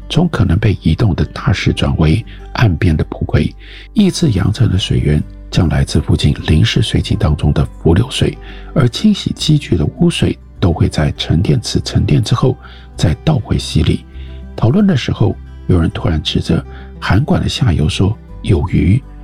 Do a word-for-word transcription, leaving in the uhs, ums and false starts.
从可能被移动的大石转为岸边的蒲葵，依次扬成的水源将来自附近临时水井当中的浮流水，而清洗积聚的污水都会在沉淀池沉淀之后再倒回溪里。讨论的时候，有人突然指着涵管的下游说，有鱼